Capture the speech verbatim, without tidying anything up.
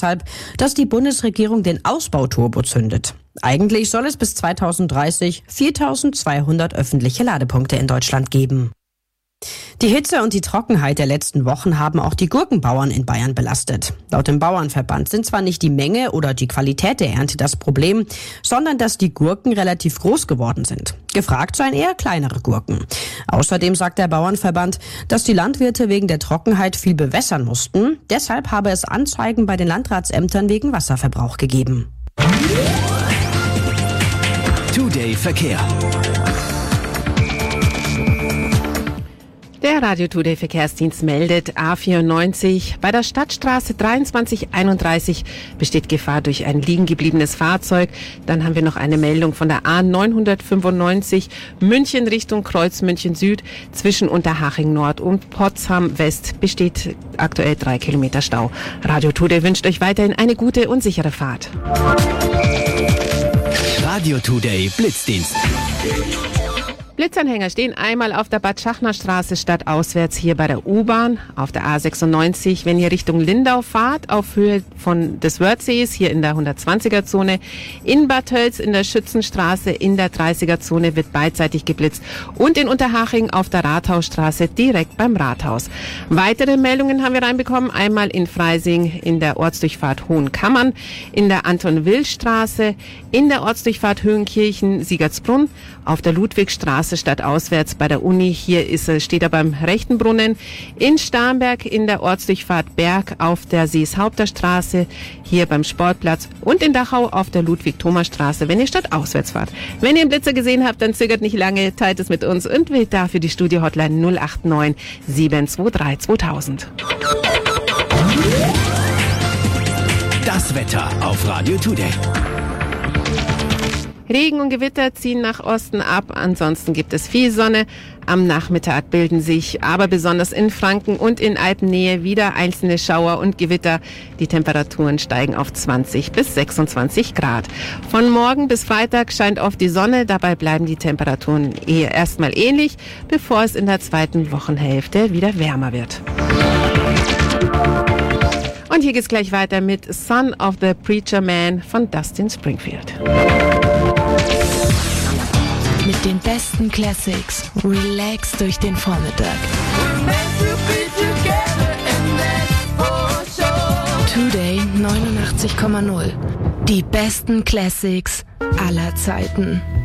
deshalb, dass die Bundesregierung den Ausbauturbo zündet. Eigentlich soll es bis zweitausenddreißig viertausendzweihundert öffentliche Ladepunkte in Deutschland geben. Die Hitze und die Trockenheit der letzten Wochen haben auch die Gurkenbauern in Bayern belastet. Laut dem Bauernverband sind zwar nicht die Menge oder die Qualität der Ernte das Problem, sondern dass die Gurken relativ groß geworden sind. Gefragt seien eher kleinere Gurken. Außerdem sagt der Bauernverband, dass die Landwirte wegen der Trockenheit viel bewässern mussten. Deshalb habe es Anzeigen bei den Landratsämtern wegen Wasserverbrauch gegeben. Today Verkehr. Der Radio Today Verkehrsdienst meldet A vierundneunzig. Bei der Stadtstraße dreiundzwanzig einunddreißig besteht Gefahr durch ein liegen gebliebenes Fahrzeug. Dann haben wir noch eine Meldung von der A neunhundertfünfundneunzig München Richtung Kreuz München Süd. Zwischen Unterhaching Nord und Potsdam West besteht aktuell drei Kilometer Stau. Radio Today wünscht euch weiterhin eine gute und sichere Fahrt. Radio Today Blitzdienst. Blitzanhänger stehen einmal auf der Bad Schachner Straße stadtauswärts hier bei der U-Bahn, auf der A sechsundneunzig, wenn ihr Richtung Lindau fahrt, auf Höhe von des Wörthsees, hier in der hundertzwanziger Zone. In Bad Tölz in der Schützenstraße in der dreißiger Zone wird beidseitig geblitzt und in Unterhaching auf der Rathausstraße direkt beim Rathaus. Weitere Meldungen haben wir reinbekommen, einmal in Freising in der Ortsdurchfahrt Hohenkammern, in der Anton-Will-Straße, in der Ortsdurchfahrt Höhenkirchen-Siegertsbrunn, auf der Ludwigstraße stadtauswärts bei der Uni, hier ist er, steht er beim rechten Brunnen, in Starnberg in der Ortsdurchfahrt Berg auf der Seeshaupter Straße, hier beim Sportplatz und in Dachau auf der Ludwig-Thoma-Straße, wenn ihr stadtauswärts fahrt. Wenn ihr einen Blitzer gesehen habt, dann zögert nicht lange, teilt es mit uns und wählt dafür die Studio-Hotline null acht neun sieben zwei drei zweitausend. Das Wetter auf Radio Today. Regen und Gewitter ziehen nach Osten ab, ansonsten gibt es viel Sonne. Am Nachmittag bilden sich aber besonders in Franken und in Alpennähe wieder einzelne Schauer und Gewitter. Die Temperaturen steigen auf zwanzig bis sechsundzwanzig Grad. Von morgen bis Freitag scheint oft die Sonne, dabei bleiben die Temperaturen eher erstmal ähnlich, bevor es in der zweiten Wochenhälfte wieder wärmer wird. Und hier geht's gleich weiter mit Son of the Preacher Man von Dustin Springfield. Mit den besten Classics. Relax durch den Vormittag. Today neunundachtzig Komma null. Die besten Classics aller Zeiten.